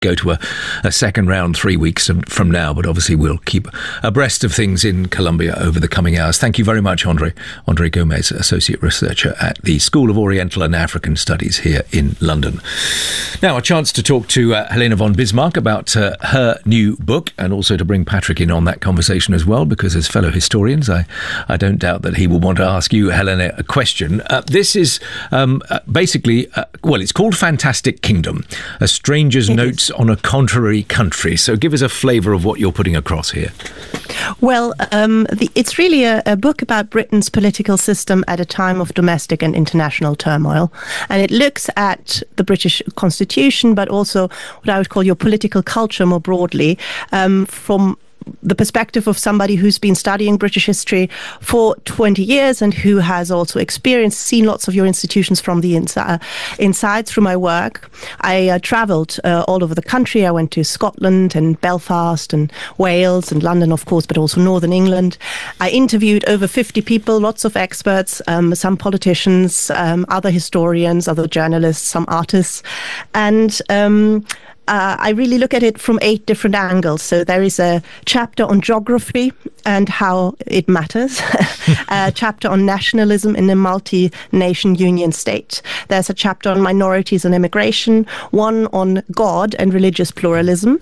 go to a second round 3 weeks from now, but obviously we'll keep abreast of things in Colombia over the coming hours. Thank you very much, Andre Gomez, Associate Researcher at the School of Oriental and African Studies here in London. Now, a chance to talk to Helena von Bismarck about her new book, and also to bring Patrick in on that conversation as well, because as fellow historians, I don't doubt that he will want to ask you, Helena, a question. This is basically, it's called Fantastic Kingdom, A Stranger's Notes on a Contrary Country. So give us a flavour of what you're putting across here. Well, it's really a book about Britain's political system at a time of domestic and international turmoil. And it looks at the British Constitution, but also what I would call your political culture more broadly, from the perspective of somebody who's been studying British history for 20 years and who has also seen lots of your institutions from the inside through my work. I travelled all over the country. I went to Scotland and Belfast and Wales and London, of course, but also Northern England. I interviewed over 50 people, lots of experts, some politicians, other historians, other journalists, some artists, and I really look at it from 8 different angles. So there is a chapter on geography and how it matters, a chapter on nationalism in a multi-nation union state. There's a chapter on minorities and immigration, one on God and religious pluralism,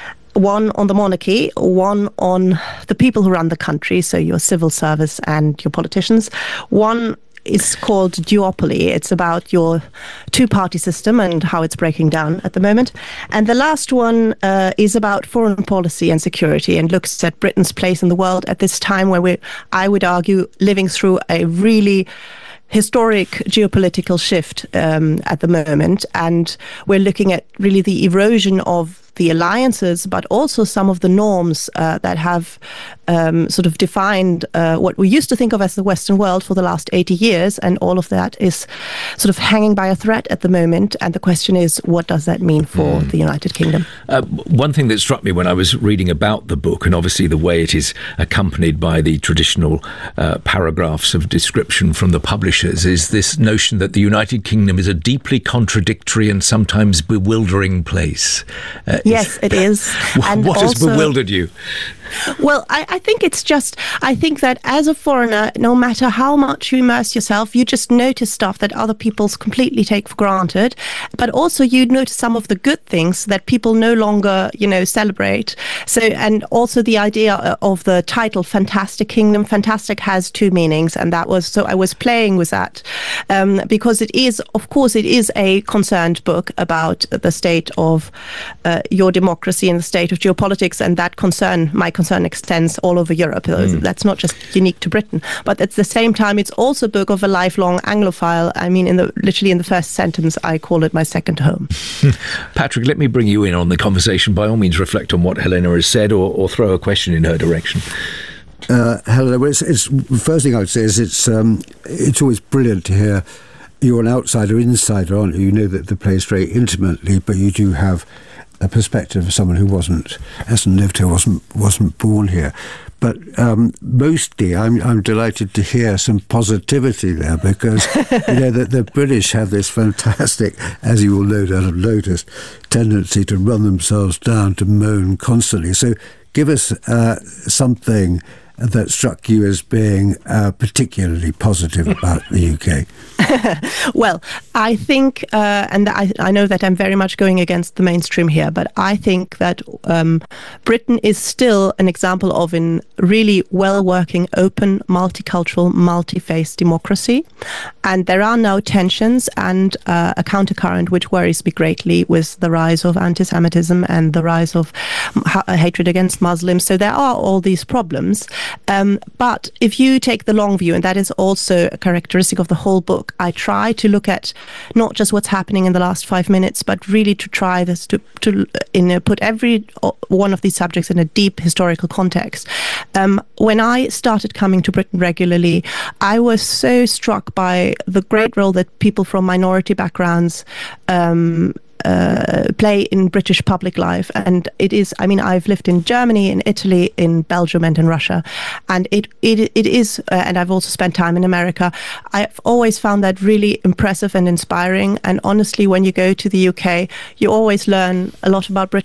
one on the monarchy, one on the people who run the country, so your civil service and your politicians, one is called duopoly. It's about your two-party system and how it's breaking down at the moment. And the last one is about foreign policy and security, and looks at Britain's place in the world at this time where I would argue, living through a really historic geopolitical shift at the moment. And we're looking at really the erosion of the alliances, but also some of the norms that have sort of defined what we used to think of as the Western world for the last 80 years. And all of that is sort of hanging by a thread at the moment. And the question is, what does that mean for the United Kingdom? One thing that struck me when I was reading about the book, and obviously the way it is accompanied by the traditional paragraphs of description from the publishers, is this notion that the United Kingdom is a deeply contradictory and sometimes bewildering place. Yes, it is. And what has bewildered you? Well, I think it's just, I think that as a foreigner, no matter how much you immerse yourself, you just notice stuff that other people completely take for granted. But also you notice some of the good things that people no longer, celebrate. So, and also the idea of the title, Fantastic Kingdom. Fantastic has 2 meanings. And that was, so I was playing with that because it is, of course, it is a concerned book about the state of your democracy and the state of geopolitics. And that my concern extends all over Europe. That's not just unique to Britain. But at the same time, it's also a book of a lifelong Anglophile. I mean, literally in the first sentence, I call it my second home. Patrick, let me bring you in on the conversation. By all means, reflect on what Helena has said, or throw a question in her direction. Helena, the first thing I would say is it's always brilliant to hear. You're an insider, aren't you? You know that the place very intimately, but you do have a perspective of someone who hasn't lived here, wasn't born here. But mostly, I'm delighted to hear some positivity there, because the British have this fantastic, as you will no doubt have noticed, tendency to run themselves down, to moan constantly. So give us something that struck you as being particularly positive about the UK? Well, I think, and I know that I'm very much going against the mainstream here, but I think that Britain is still an example of a really well-working, open, multicultural, multi-faith democracy. And there are now tensions and a countercurrent which worries me greatly with the rise of anti-Semitism and the rise of hatred against Muslims. So there are all these problems. But if you take the long view, and that is also a characteristic of the whole book, I try to look at not just what's happening in the last 5 minutes, but really to try this to put every one of these subjects in a deep historical context. When I started coming to Britain regularly, I was so struck by the great role that people from minority backgrounds play in British public life. And it is, I mean, I've lived in Germany, in Italy, in Belgium, and in Russia, and it is, and I've also spent time in America. I've always found that really impressive and inspiring. And honestly, when you go to the UK, you always learn a lot about Britain